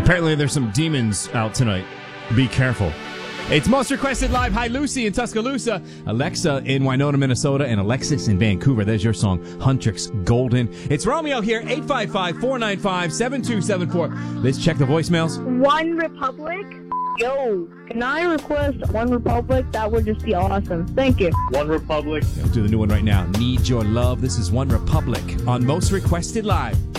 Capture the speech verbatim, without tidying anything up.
Apparently, there's some demons out tonight. Be careful. It's Most Requested Live. Hi, Lucy in Tuscaloosa, Alexa in Winona, Minnesota, and Alexis in Vancouver. There's your song, Huntrix Golden. It's Romeo here, eight five five, four nine five, seven two seven four. Let's check the voicemails. One Republic? Yo, can I request One Republic? That would just be awesome. Thank you. One Republic. I'll do the new one right now. Need Your Love. This is One Republic on Most Requested Live.